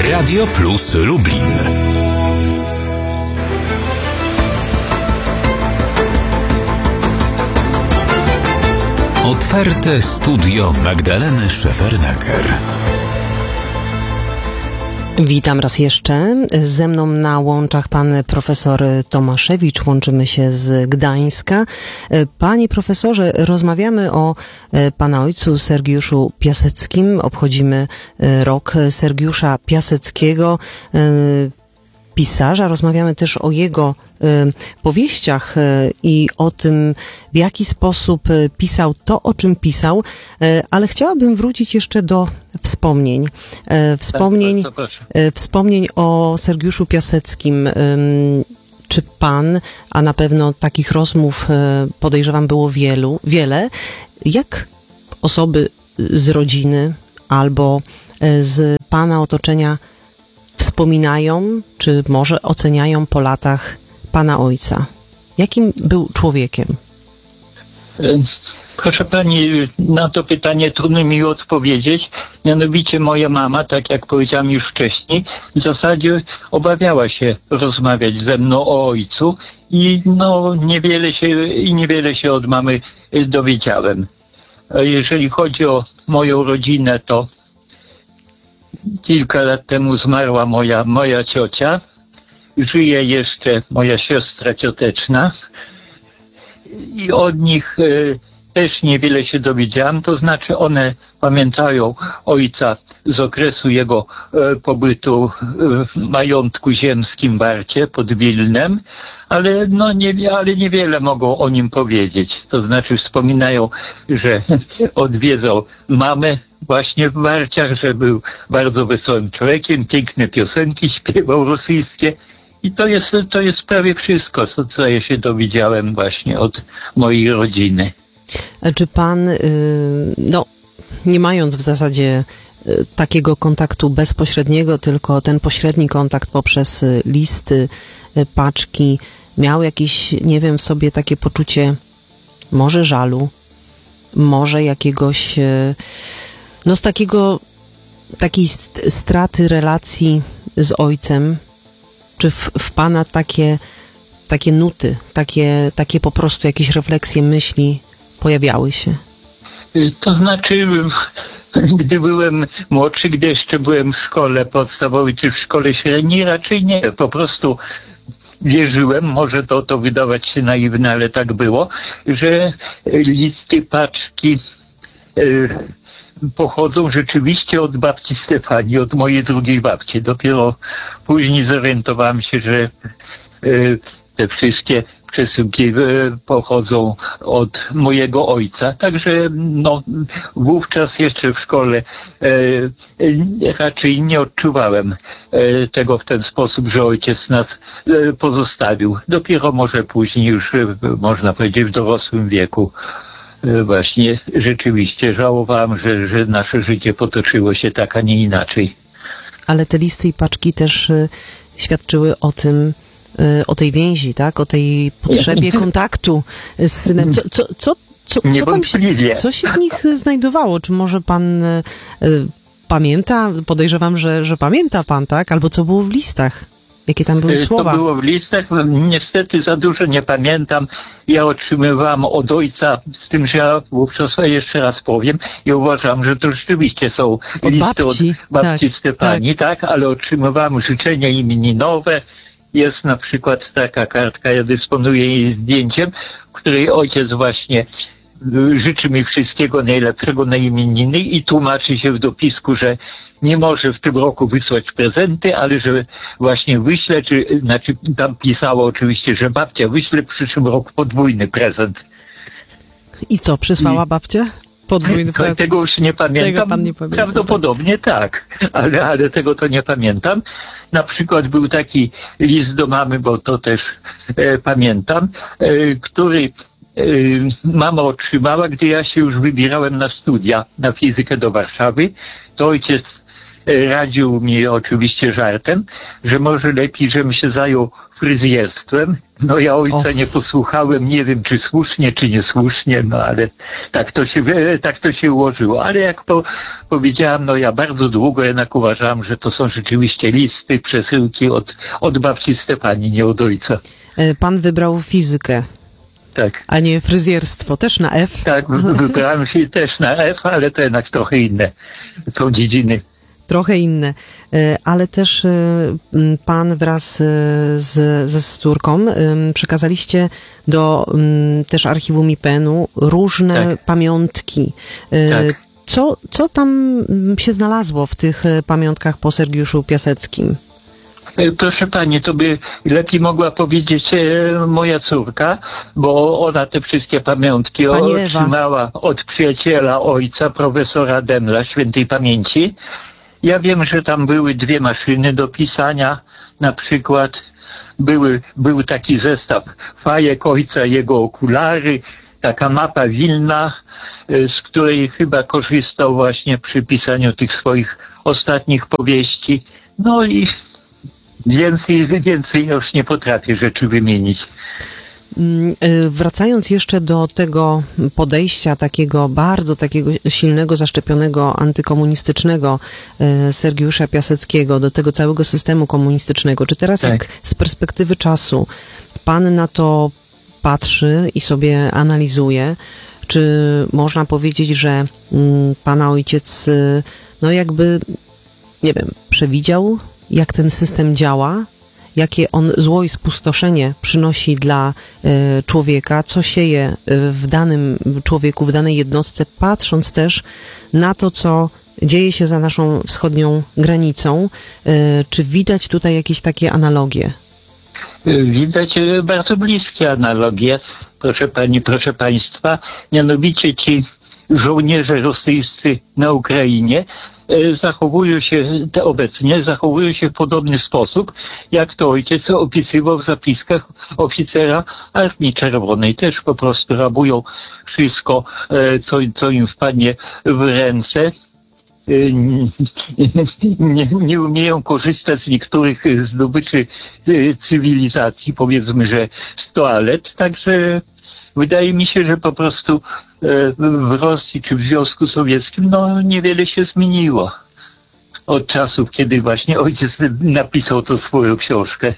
Radio Plus Lublin. Otwarte studio Magdaleny Szefernaker. Witam raz jeszcze. Ze mną na łączach pan profesor Tomaszewicz. Łączymy się z Gdańska. Panie profesorze, rozmawiamy o pana ojcu Sergiuszu Piaseckim. Obchodzimy rok Sergiusza Piaseckiego, pisarza. Rozmawiamy też o jego powieściach i o tym, w jaki sposób pisał to, o czym pisał, ale chciałabym wrócić jeszcze do wspomnień. Wspomnień o Sergiuszu Piaseckim. Czy pan, a na pewno takich rozmów, podejrzewam, było wiele, jak osoby z rodziny albo z pana otoczenia wspominają, czy może oceniają po latach pana ojca? Jakim był człowiekiem? Proszę pani, na to pytanie trudno mi odpowiedzieć. Mianowicie moja mama, tak jak powiedziałam już wcześniej, w zasadzie obawiała się rozmawiać ze mną o ojcu i niewiele się od mamy dowiedziałem. Jeżeli chodzi o moją rodzinę, to kilka lat temu zmarła moja ciocia. Żyje jeszcze moja siostra cioteczna i od nich też niewiele się dowiedziałam. To znaczy one pamiętają ojca z okresu jego pobytu w majątku ziemskim w Warcie pod Wilnem, ale niewiele mogą o nim powiedzieć. To znaczy wspominają, że odwiedzał mamę właśnie w Warciach, że był bardzo wesołym człowiekiem, piękne piosenki śpiewał rosyjskie. I to jest prawie wszystko, co ja się dowiedziałem właśnie od mojej rodziny. Czy pan, nie mając w zasadzie takiego kontaktu bezpośredniego, tylko ten pośredni kontakt poprzez listy, paczki, miał jakieś, nie wiem, w sobie takie poczucie może żalu, może jakiegoś, z takiej straty relacji z ojcem? Czy w pana takie nuty, takie po prostu jakieś refleksje, myśli pojawiały się? To znaczy, gdy byłem młodszy, gdy jeszcze byłem w szkole podstawowej czy w szkole średniej, raczej nie. Po prostu wierzyłem, może to wydawać się naiwne, ale tak było, że listy, paczki pochodzą rzeczywiście od babci Stefanii, od mojej drugiej babci. Dopiero później zorientowałem się, że te wszystkie przesyłki pochodzą od mojego ojca. Także wówczas jeszcze w szkole raczej nie odczuwałem tego w ten sposób, że ojciec nas pozostawił. Dopiero może później już, można powiedzieć, w dorosłym wieku właśnie rzeczywiście żałowałem, że nasze życie potoczyło się tak, a nie inaczej. Ale te listy i paczki też świadczyły o tym, o tej więzi, tak? O tej potrzebie kontaktu z synem. Co się w nich znajdowało? Czy może pan pamięta? Podejrzewam, że pamięta pan, tak? Albo co było w listach? Jakie tam były słowa? To było w listach. Niestety za dużo nie pamiętam. Ja otrzymywałam od ojca, z tym, że ja wówczas jeszcze raz powiem, i uważam, że to rzeczywiście są listy od babci Stefanii, tak, ale otrzymywałam życzenia imieninowe. Jest na przykład taka kartka, ja dysponuję jej zdjęciem, w której ojciec właśnie życzy mi wszystkiego najlepszego na imieniny i tłumaczy się w dopisku, że nie może w tym roku wysłać prezenty, ale że właśnie wyśle, znaczy tam pisało oczywiście, że babcia wyśle w przyszłym roku podwójny prezent. I co, przysłała babcia? Podwójny prezent? Tego już nie pamiętam. Pan nie pamięta, prawdopodobnie tak, ale tego to nie pamiętam. Na przykład był taki list do mamy, bo to też pamiętam, który mama otrzymała, gdy ja się już wybierałem na studia, na fizykę do Warszawy. To ojciec radził mi oczywiście żartem, że może lepiej, żebym się zajął fryzjerstwem. No ja ojca nie posłuchałem, nie wiem czy słusznie, czy niesłusznie, no ale tak to się ułożyło. Ale jak powiedziałem, no ja bardzo długo jednak uważałem, że to są rzeczywiście listy, przesyłki od babci Stefanii, nie od ojca. Pan wybrał fizykę. Tak. A nie fryzjerstwo, też na F? Tak, wybrałem się też na F, ale to jednak trochę inne są dziedziny. Trochę inne, ale też pan wraz ze córką przekazaliście do też archiwum IPN-u różne pamiątki. Tak. Co tam się znalazło w tych pamiątkach po Sergiuszu Piaseckim? Proszę pani, to by lepiej mogła powiedzieć moja córka, bo ona te wszystkie pamiątki otrzymała od przyjaciela ojca, profesora Demla, świętej pamięci. Ja wiem, że tam były 2 maszyny do pisania, na przykład był taki zestaw fajek ojca, jego okulary, taka mapa Wilna, z której chyba korzystał właśnie przy pisaniu tych swoich ostatnich powieści. No i więcej już nie potrafię rzeczy wymienić. Wracając jeszcze do tego podejścia bardzo takiego silnego, zaszczepionego, antykomunistycznego Sergiusza Piaseckiego, do tego całego systemu komunistycznego, czy teraz jak z perspektywy czasu pan na to patrzy i sobie analizuje, czy można powiedzieć, że pana ojciec no jakby, nie wiem, przewidział, jak ten system działa, jakie on zło i spustoszenie przynosi dla człowieka, co sieje w danym człowieku, w danej jednostce, patrząc też na to, co dzieje się za naszą wschodnią granicą. Czy widać tutaj jakieś takie analogie? Widać bardzo bliskie analogie, proszę pani, proszę państwa. Mianowicie ci żołnierze rosyjscy na Ukrainie obecnie zachowują się w podobny sposób, jak to ojciec opisywał w zapiskach oficera Armii Czerwonej. Też po prostu rabują wszystko, co im wpadnie w ręce. Nie umieją korzystać z niektórych zdobyczy cywilizacji, powiedzmy, że z toalet. Także wydaje mi się, że po prostu w Rosji czy w Związku Sowieckim no niewiele się zmieniło od czasów, kiedy właśnie ojciec napisał tą swoją książkę.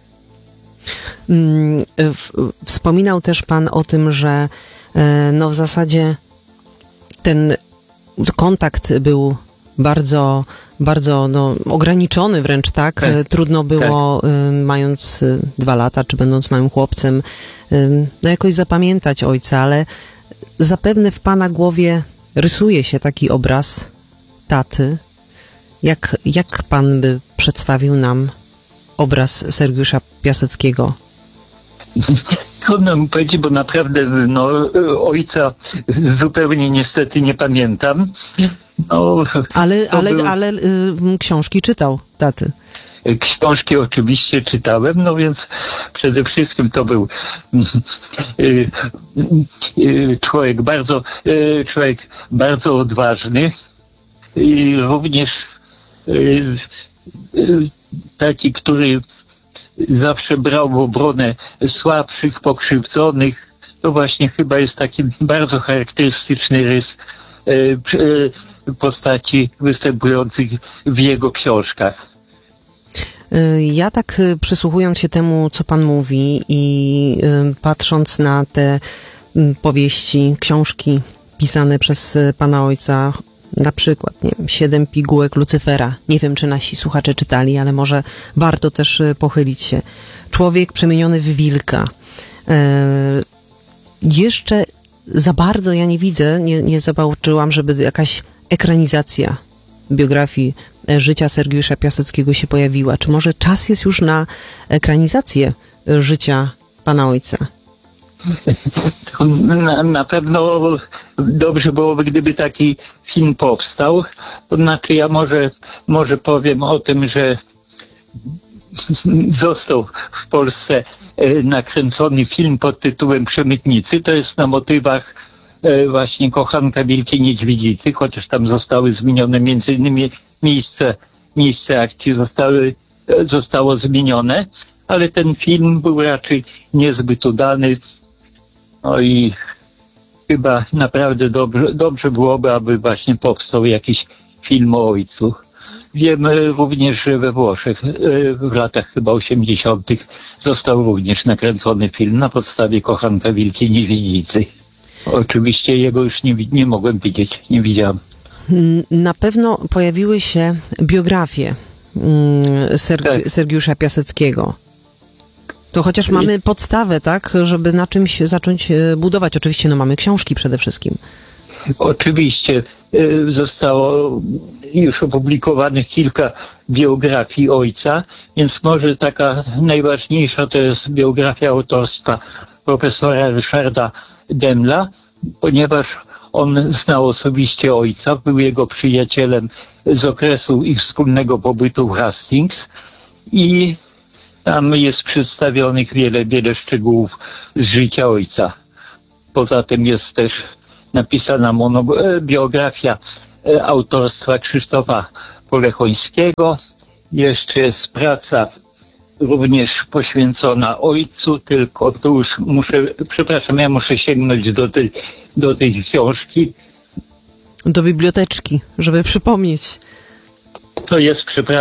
Wspominał też pan o tym, że no w zasadzie ten kontakt był bardzo no, ograniczony wręcz, tak? Trudno było, mając 2 lata, czy będąc małym chłopcem, no jakoś zapamiętać ojca, ale zapewne w pana głowie rysuje się taki obraz taty. Jak pan by przedstawił nam obraz Sergiusza Piaseckiego? Trudno mi powiedzieć, bo naprawdę no, ojca zupełnie niestety nie pamiętam. No, ale książki czytał taty. Książki oczywiście czytałem, no więc przede wszystkim to był człowiek bardzo odważny i również taki, który zawsze brał w obronę słabszych, pokrzywdzonych. To właśnie chyba jest taki bardzo charakterystyczny rys postaci występujących w jego książkach. Ja tak przysłuchując się temu, co pan mówi i patrząc na te powieści, książki pisane przez pana ojca, na przykład, nie wiem, 7 pigułek Lucyfera. Nie wiem, czy nasi słuchacze czytali, ale może warto też pochylić się. Człowiek przemieniony w wilka. Jeszcze za bardzo ja nie widzę, nie zobaczyłam, żeby jakaś ekranizacja biografii życia Sergiusza Piaseckiego się pojawiła. Czy może czas jest już na ekranizację życia pana ojca? Na pewno dobrze byłoby, gdyby taki film powstał. To znaczy ja może powiem o tym, że został w Polsce nakręcony film pod tytułem Przemytnicy. To jest na motywach właśnie Kochanka Wielkiej Niedźwiedzicy, chociaż tam zostały zmienione między innymi miejsce akcji zostało zmienione, ale ten film był raczej niezbyt udany. No i chyba naprawdę dobrze byłoby, aby właśnie powstał jakiś film o ojcu. Wiem również, że we Włoszech w latach chyba 80. został również nakręcony film na podstawie Kochanka Wielkiej Niewidnicy. Oczywiście jego już nie mogłem widzieć, nie widziałem. Na pewno pojawiły się biografie Sergiusza Piaseckiego. To chociaż mamy podstawę, tak, żeby na czymś zacząć budować. Oczywiście mamy książki przede wszystkim. Oczywiście zostało już opublikowanych kilka biografii ojca, więc może taka najważniejsza to jest biografia autorstwa profesora Ryszarda Demla, ponieważ on znał osobiście ojca, był jego przyjacielem z okresu ich wspólnego pobytu w Hastings i tam jest przedstawionych wiele szczegółów z życia ojca. Poza tym jest też napisana biografia autorstwa Krzysztofa Polechońskiego. Jeszcze jest praca również poświęcona ojcu, tylko to już muszę sięgnąć do tej książki. Do biblioteczki, żeby przypomnieć. To jest,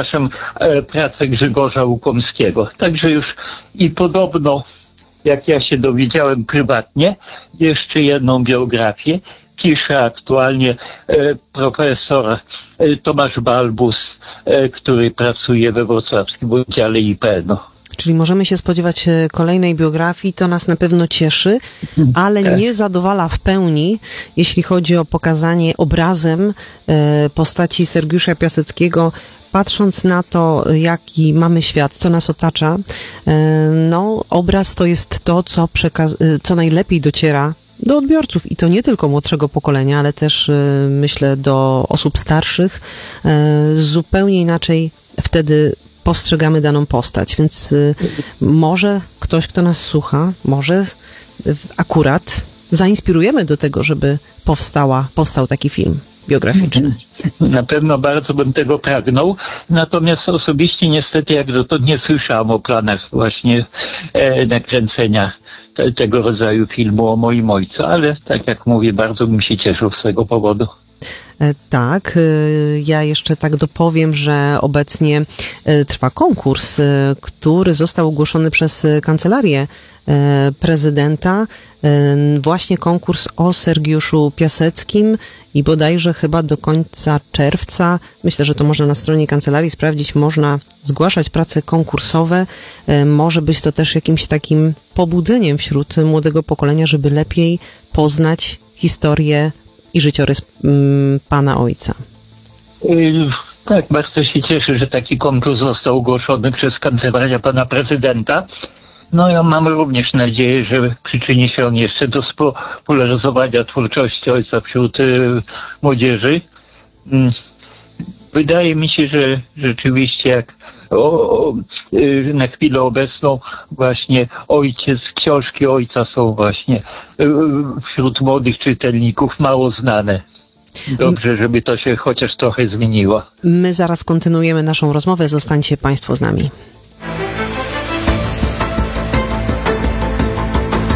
praca Grzegorza Łukomskiego. Także już i podobno, jak ja się dowiedziałem prywatnie, jeszcze jedną biografię pisze aktualnie profesor Tomasz Balbus, który pracuje we wrocławskim oddziale IPN-u. Czyli możemy się spodziewać kolejnej biografii, to nas na pewno cieszy, ale nie zadowala w pełni, jeśli chodzi o pokazanie obrazem postaci Sergiusza Piaseckiego, patrząc na to, jaki mamy świat, co nas otacza. No, obraz to jest to, co najlepiej dociera do odbiorców i to nie tylko młodszego pokolenia, ale też myślę do osób starszych. Zupełnie inaczej wtedy postrzegamy daną postać, więc może ktoś, kto nas słucha, może akurat zainspirujemy do tego, żeby powstał taki film biograficzny. Na pewno bardzo bym tego pragnął, natomiast osobiście niestety jak dotąd nie słyszałem o planach właśnie nakręcenia tego rodzaju filmu o moim ojcu, ale tak jak mówię, bardzo bym się cieszył z tego powodu. Tak, ja jeszcze tak dopowiem, że obecnie trwa konkurs, który został ogłoszony przez Kancelarię Prezydenta. Właśnie konkurs o Sergiuszu Piaseckim i bodajże chyba do końca czerwca, myślę, że to można na stronie Kancelarii sprawdzić, można zgłaszać prace konkursowe. Może być to też jakimś takim pobudzeniem wśród młodego pokolenia, żeby lepiej poznać historię i życiorys pana ojca. Tak, bardzo się cieszę, że taki konkurs został ogłoszony przez Kancelarię pana prezydenta. No ja mam również nadzieję, że przyczyni się on jeszcze do spopularyzowania twórczości ojca wśród młodzieży. Wydaje mi się, że rzeczywiście jak na chwilę obecną właśnie książki ojca są właśnie wśród młodych czytelników mało znane. Dobrze, żeby to się chociaż trochę zmieniło. My zaraz kontynuujemy naszą rozmowę. Zostańcie Państwo z nami.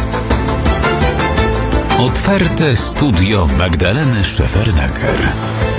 Otwarte studio Magdaleny Szefernaker.